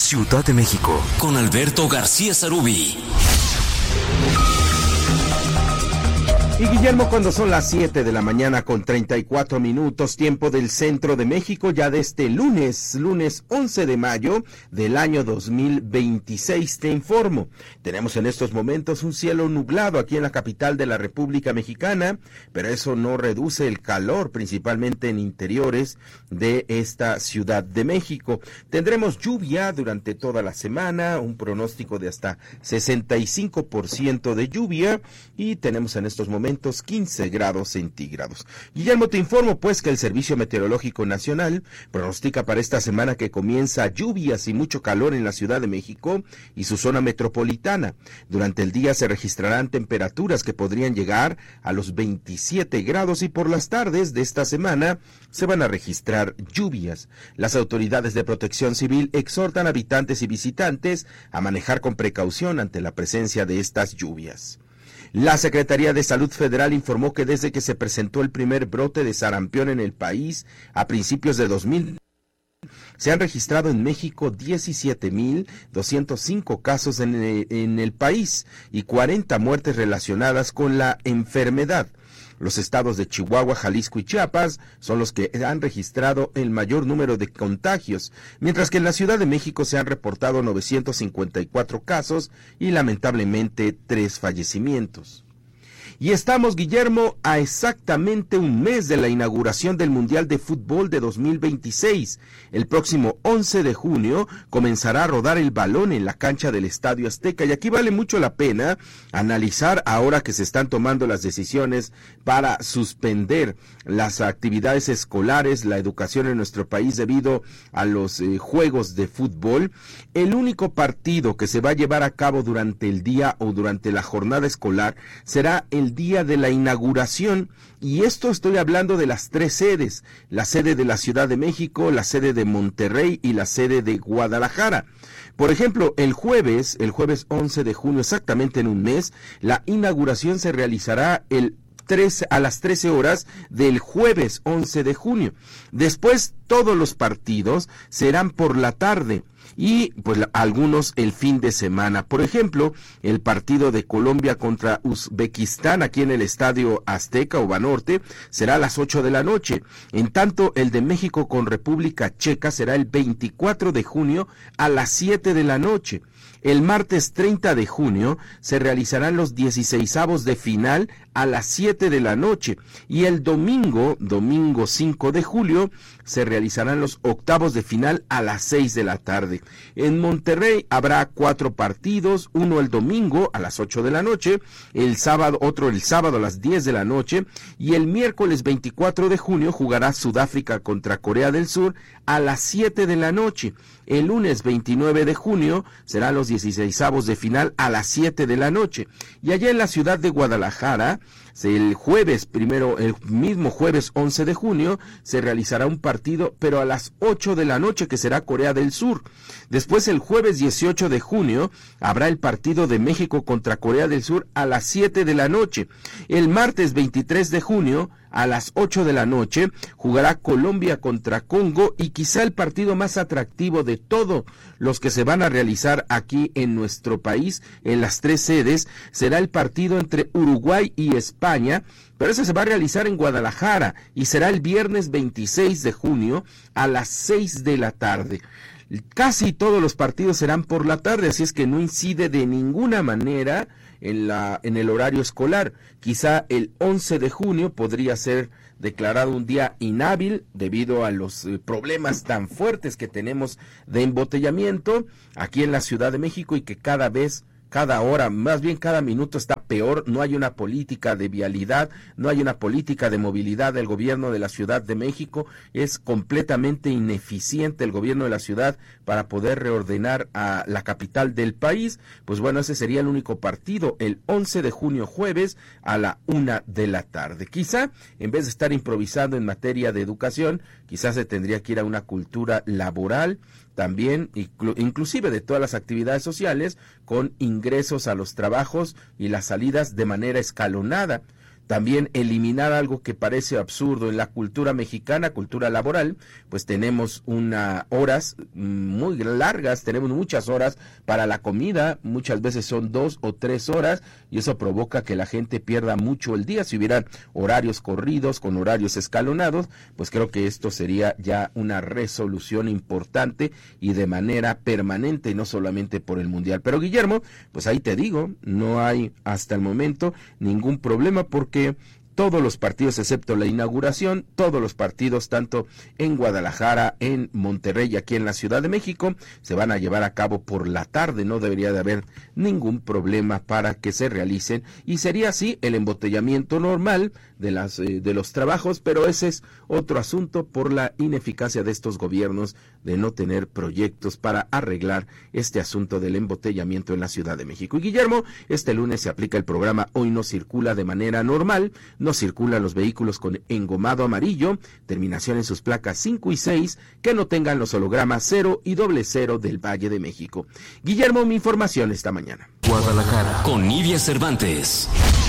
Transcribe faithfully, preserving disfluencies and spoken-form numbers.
Ciudad de México, con Alberto García Sarubí. Y Guillermo, cuando son las siete de la mañana con treinta y cuatro minutos, tiempo del centro de México, ya de este lunes, lunes once de mayo del año dos mil veintiséis, te informo. Tenemos en estos momentos un cielo nublado aquí en la capital de la República Mexicana, pero eso no reduce el calor, principalmente en interiores de esta Ciudad de México. Tendremos lluvia durante toda la semana, un pronóstico de hasta sesenta y cinco por ciento de lluvia, y tenemos en estos momentos quince grados centígrados. Guillermo, te informo pues que el Servicio Meteorológico Nacional pronostica para esta semana que comienza lluvias y mucho calor en la Ciudad de México y su zona metropolitana. Durante el día se registrarán temperaturas que podrían llegar a los veintisiete grados y por las tardes de esta semana se van a registrar lluvias. Las autoridades de Protección Civil exhortan a habitantes y visitantes a manejar con precaución ante la presencia de estas lluvias. La Secretaría de Salud Federal informó que desde que se presentó el primer brote de sarampión en el país a principios de dos mil, se han registrado en México diecisiete mil doscientos cinco casos en el, en el país y cuarenta muertes relacionadas con la enfermedad. Los estados de Chihuahua, Jalisco y Chiapas son los que han registrado el mayor número de contagios, mientras que en la Ciudad de México se han reportado novecientos cincuenta y cuatro casos y lamentablemente tres fallecimientos. Y estamos, Guillermo, a exactamente un mes de la inauguración del Mundial de Fútbol de dos mil veintiséis. El próximo once de junio comenzará a rodar el balón en la cancha del Estadio Azteca, y aquí vale mucho la pena analizar, ahora que se están tomando las decisiones para suspender las actividades escolares, la educación en nuestro país debido a los eh, juegos de fútbol. El único partido que se va a llevar a cabo durante el día o durante la jornada escolar será el día de la inauguración, y esto estoy hablando de las tres sedes, la sede de la Ciudad de México, la sede de Monterrey y la sede de Guadalajara. Por ejemplo, el jueves, el jueves once de junio, exactamente en un mes, la inauguración se realizará el tres a las trece horas del jueves once de junio. Después, todos los partidos serán por la tarde y pues algunos el fin de semana. Por ejemplo, el partido de Colombia contra Uzbekistán aquí en el Estadio Azteca o Banorte será a las ocho de la noche. En tanto, el de México con República Checa será el veinticuatro de junio a las siete de la noche. El martes treinta de junio se realizarán los dieciseisavos de final a las siete de la noche y el domingo, domingo cinco de julio, se realizarán los octavos de final a las seis de la tarde. En Monterrey habrá cuatro partidos, uno el domingo a las ocho de la noche, el sábado, otro el sábado a las diez de la noche, y el miércoles veinticuatro de junio jugará Sudáfrica contra Corea del Sur a las siete de la noche. El lunes veintinueve de junio serán los dieciseisavos de final a las siete de la noche. Y allá en la ciudad de Guadalajara, el jueves primero, el mismo jueves once de junio, se realizará un partido, pero a las ocho de la noche, que será Corea del Sur. Después, el jueves dieciocho de junio, habrá el partido de México contra Corea del Sur a las siete de la noche. El martes veintitrés de junio, a las ocho de la noche, jugará Colombia contra Congo, y quizá el partido más atractivo de todos los que se van a realizar aquí en nuestro país, en las tres sedes, será el partido entre Uruguay y España, pero ese se va a realizar en Guadalajara y será el viernes veintiséis de junio a las seis de la tarde. Casi todos los partidos serán por la tarde, así es que no incide de ninguna manera en la en el horario escolar. Quizá el once de junio podría ser declarado un día inhábil debido a los eh, problemas tan fuertes que tenemos de embotellamiento aquí en la Ciudad de México, y que cada vez cada hora, más bien cada minuto está peor. No hay una política de vialidad, no hay una política de movilidad del gobierno de la Ciudad de México. Es completamente ineficiente el gobierno de la ciudad para poder reordenar a la capital del país. Pues bueno, ese sería el único partido, el once de junio, jueves, a la una de la tarde. Quizá, en vez de estar improvisando en materia de educación, quizás se tendría que ir a una cultura laboral, también, inclu- inclusive de todas las actividades sociales, con ingresos a los trabajos y las salidas de manera escalonada. también eliminar algo que parece absurdo en la cultura mexicana, cultura laboral, pues tenemos unas horas muy largas, tenemos muchas horas para la comida, muchas veces son dos o tres horas, y eso provoca que la gente pierda mucho el día. Si hubieran horarios corridos, con horarios escalonados, pues creo que esto sería ya una resolución importante y de manera permanente, no solamente por el Mundial. Pero Guillermo, pues ahí te digo, no hay hasta el momento ningún problema, porque todos los partidos, excepto la inauguración, todos los partidos, tanto en Guadalajara, en Monterrey y aquí en la Ciudad de México, se van a llevar a cabo por la tarde. No debería de haber ningún problema para que se realicen, y sería así el embotellamiento normal de las eh, de los trabajos, pero ese es otro asunto por la ineficacia de estos gobiernos de no tener proyectos para arreglar este asunto del embotellamiento en la Ciudad de México. Y Guillermo, este lunes se aplica el programa Hoy no circula de manera normal, no circulan los vehículos con engomado amarillo, terminación en sus placas cinco y seis, que no tengan los hologramas cero y doble cero del Valle de México. Guillermo, mi información esta mañana. Guadalajara, con Nidia Cervantes.